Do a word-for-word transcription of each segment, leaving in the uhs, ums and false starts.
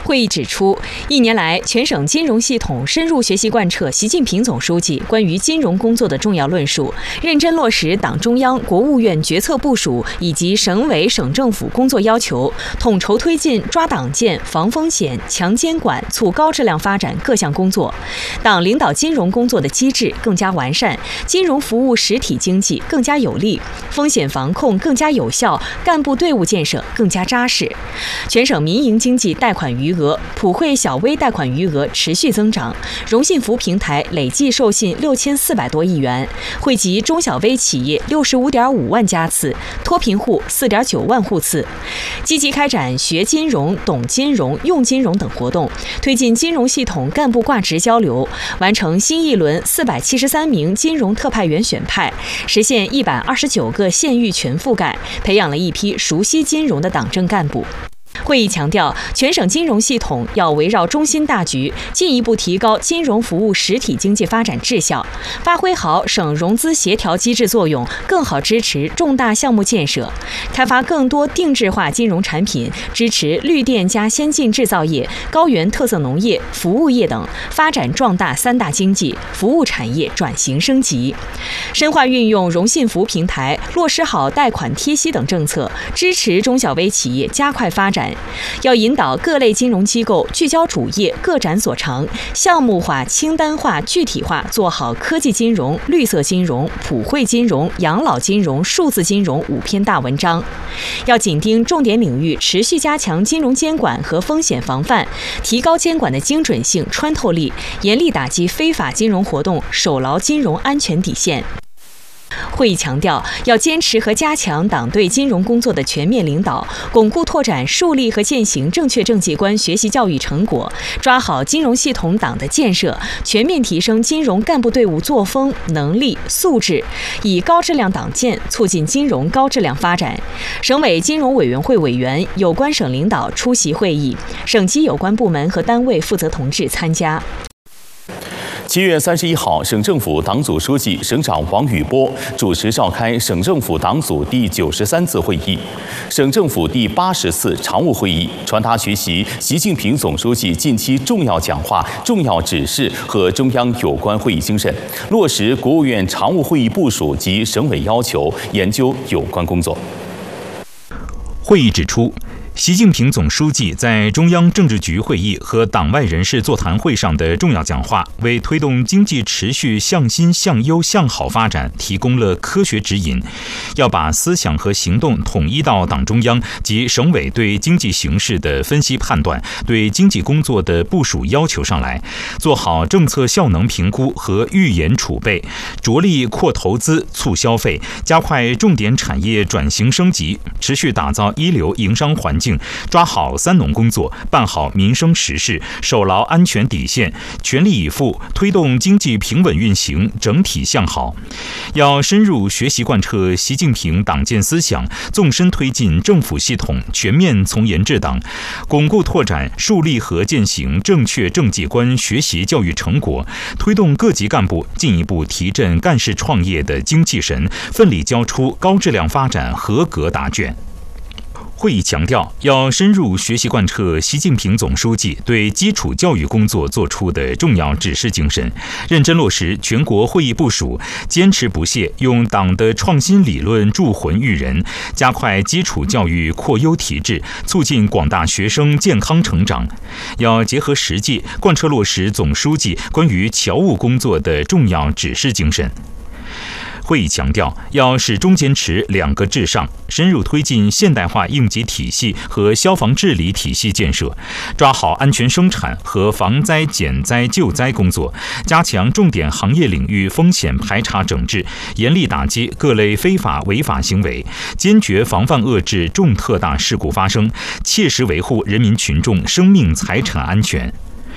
会议指出，一年来，全省金融系统深入学习贯彻习近平总书记关于金融工作的重要论述，认真落实党中央、国务院决策部署以及省委省政府工作要求，统筹推进抓党建、防风险、强监管、促高质量发展各项工作。党领导金融工作的机制更加完善，金融服务实体经济更加有力，风险防控更加有效，干部队伍建设更加扎实。全省民营经济贷款余额、普惠小微贷款余额持续增长，融信服平台累计授信六千四百多亿元，惠及中小微企业六十五点五万家次，脱贫户四点九万户次。积极开展学金融、懂金融、用金融等活动，推进金融系统干部挂职交流，完成新一轮四百七十三名金融特派员选派，实现一百二十九个县域全覆盖，培养了一批熟悉金融的党政干部。会议强调，全省金融系统要围绕中心大局，进一步提高金融服务实体经济发展质效，发挥好省融资协调机制作用，更好支持重大项目建设，开发更多定制化金融产品，支持绿电加先进制造业、高原特色农业、服务业等，发展壮大三大经济，服务产业转型升级。深化运用融信服平台，落实好贷款贴息等政策，支持中小微企业加快发展。要引导各类金融机构聚焦主业，各展所长，项目化、清单化、具体化做好科技金融、绿色金融、普惠金融、养老金融、数字金融五篇大文章。要紧盯重点领域，持续加强金融监管和风险防范，提高监管的精准性、穿透力，严厉打击非法金融活动，守牢金融安全底线。会议强调，要坚持和加强党对金融工作的全面领导，巩固拓展树立和践行正确政绩观学习教育成果，抓好金融系统党的建设，全面提升金融干部队伍作风、能力、素质，以高质量党建促进金融高质量发展。省委金融委员会委员、有关省领导出席会议，省级有关部门和单位负责同志参加。 七月三十一号，省政府党组书记、省长王宇波主持召开省政府党组第九十三次会议，省政府第八十次常务会议，传达学习习近平总书记近期重要讲话、重要指示和中央有关会议精神，落实国务院常务会议部署及省委要求，研究有关工作。 会议指出，习近平总书记在中央政治局会议和党外人士座谈会上的重要讲话，为推动经济持续向新向优向好发展提供了科学指引。要把思想和行动统一到党中央及省委对经济形势的分析判断、对经济工作的部署要求上来，做好政策效能评估和预研储备，着力扩投资、促消费，加快重点产业转型升级，持续打造一流营商环境，抓好三农工作，办好民生实事，守牢安全底线，全力以赴推动经济平稳运行，整体向好。要深入学习贯彻习近平党建思想，纵深推进政府系统全面从严治党，巩固拓展树立和践行正确政绩观学习教育成果，推动各级干部进一步提振干事创业的精气神，奋力交出高质量发展合格答卷。会议强调，要深入学习贯彻习近平总书记对基础教育工作作出的重要指示精神，认真落实全国会议部署，坚持不懈用党的创新理论铸魂育人，加快基础教育扩优提质，促进广大学生健康成长。要结合实际，贯彻落实总书记关于侨务工作的重要指示精神。会议强调，要始终坚持两个至上，深入推进现代化应急体系和消防治理体系建设，抓好安全生产和防灾减灾救灾工作，加强重点行业领域风险排查整治，严厉打击各类非法违法行为，坚决防范遏制重特大事故发生，切实维护人民群众生命财产安全。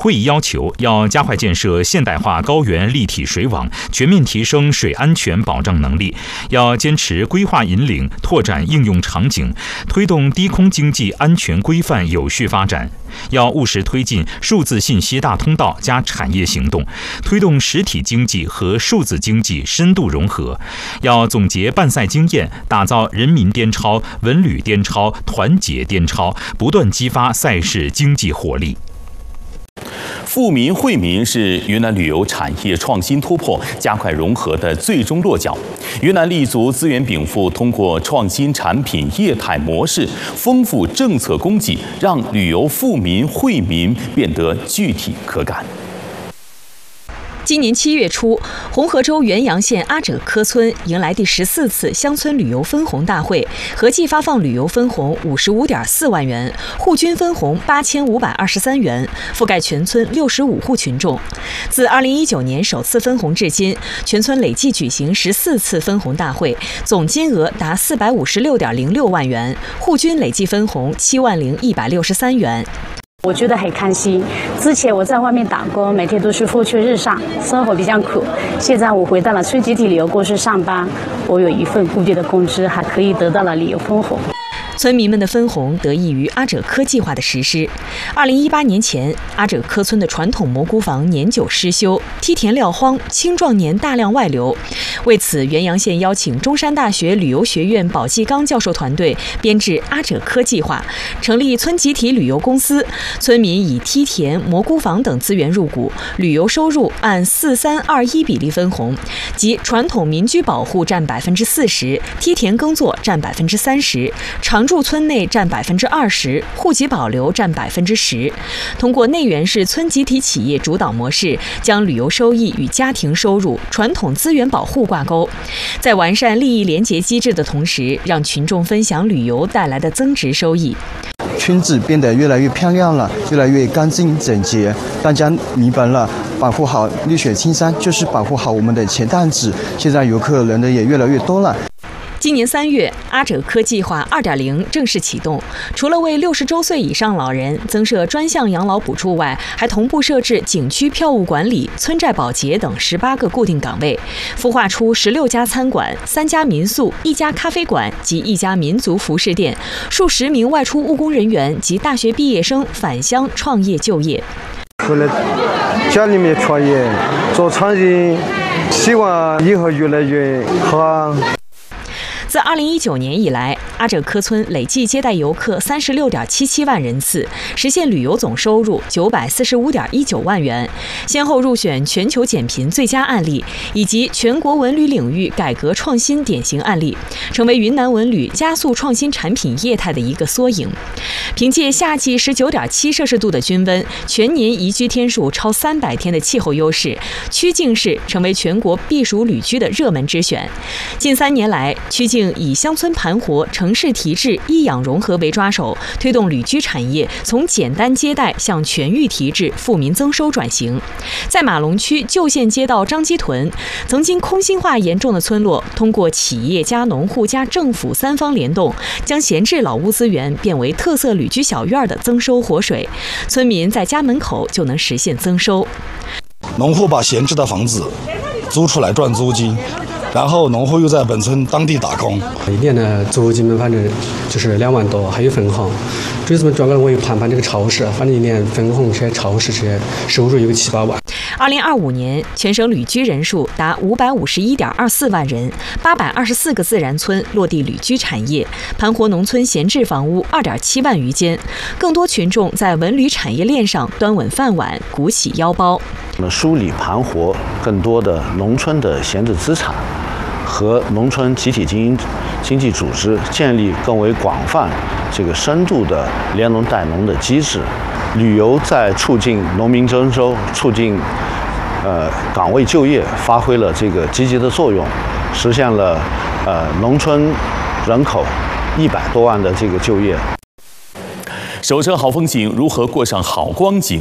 会议要求要加快建设现代化高原立体水网，全面提升水安全保障能力，要坚持规划引领，拓展应用场景，推动低空经济安全规范有序发展。要务实推进数字信息大通道加产业行动，推动实体经济和数字经济深度融合。要总结办赛经验，打造人民颠超、文旅颠超、团结颠超，不断激发赛事经济活力。 富民惠民是云南旅游产业创新突破、加快融合的最终落脚。云南立足资源禀赋，通过创新产品业态模式、丰富政策供给，让旅游富民惠民变得具体可感。 今年七月初，红河州元阳县阿者科村迎来第十四次乡村旅游分红大会，合计发放旅游分红五十五点四万元，户均分红八千五百二十三元，覆盖全村六十五户群众。自二零一九年首次分红至今，全村累计举行十四次分红大会，总金额达四百五十六点零六万元，户均累计分红七万零一百六十三元。 我觉得很开心。之前我在外面打工，每天都是付出日上，生活比较苦。现在我回到了村集体旅游公司上班，我有一份固定的工资，还可以得到了旅游分红。 村民们的分红得益于阿者科计划的实施。二零一八年前，阿者科村的传统蘑菇房年久失修，梯田撂荒，青壮年大量外流。为此，元阳县邀请中山大学旅游学院保继刚教授团队编制阿者科计划，成立村集体旅游公司。村民以梯田、蘑菇房等资源入股，旅游收入按四三二一比例分红，即传统民居保护占百分之四十，梯田耕作占百分之三十，常住村内占百分之二十，户籍保留占百分之十。通过内源式村集体企业主导模式，将旅游收益与家庭收入、传统资源保护挂钩，在完善利益联结机制的同时，让群众分享旅游带来的增值收益。 村子变得越来越漂亮了，越来越干净整洁，大家明白了，保护好绿水青山就是保护好我们的钱袋子。现在游客人的也越来越多了。 今年三月，阿者科计划 二点零 正式启动。除了为六十周岁以上老人增设专项养老补助外，还同步设置景区票务管理、村寨保洁等十八个固定岗位，孵化出十六家餐馆、三家民宿、一家咖啡馆及一家民族服饰店，数十名外出务工人员及大学毕业生返乡创业就业。 回来家里面创业做餐饮，希望以后越来越好。 自二零一九年以来，阿者科村累计接待游客三十六点七七万人次，实现旅游总收入九百四十五点一九万元，先后入选全球减贫最佳案例以及全国文旅领域改革创新典型案例，成为云南文旅加速创新产品业态的一个缩影。凭借夏季十九点七摄氏度的均温，全年宜居天数超三百天的气候优势，曲靖市成为全国避暑旅居的热门之选。近三年来，曲靖以乡村盘活、城市提质、医养融合为抓手，推动旅居产业从简单接待向全域提质、富民增收转型。在马龙区旧县街道张基屯，曾经空心化严重的村落，通过企业加农户加政府三方联动，将闲置老屋资源变为特色旅居小院的增收活水，村民在家门口就能实现增收。 农户把闲置的房子租出来赚租金，然后农户又在本村当地打工， 一年的租金反正就是两万多，还有分红。这次转过来我又盘盘这个超市，反正一年分红这些超市这些收入有个七八万。 二零二五年，全省旅居人数达五百五十一点二四万人，八百二十四个自然村落地旅居产业，盘活农村闲置房屋二点七万余间，更多群众在文旅产业链上端稳饭碗，鼓起腰包。 我们梳理盘活更多的农村的闲置资产，和农村集体经营经济组织建立更为广泛、这个深度的联农带农的机制。旅游在促进农民增收、促进呃岗位就业，发挥了这个积极的作用，实现了呃农村人口一百多万的这个就业。 守着好风景，如何过上好光景？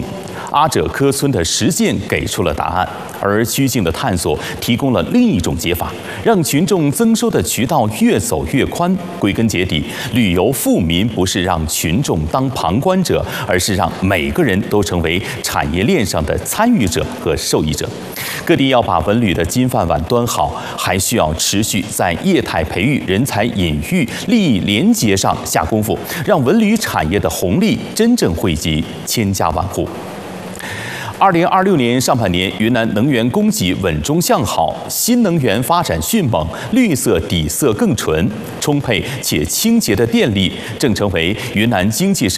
阿者科村的实践给出了答案，而虚境的探索提供了另一种解法，让群众增收的渠道越走越宽。归根结底，旅游富民不是让群众当旁观者，而是让每个人都成为产业链上的参与者和受益者。各地要把文旅的金饭碗端好，还需要持续在业态培育、人才引育、利益联结上下功夫，让文旅产业的红利真正惠及千家万户。二零二六年上半年，云南能源供给稳中向好，新能源发展迅猛，绿色底色更纯，充沛且清洁的电力正成为云南经济社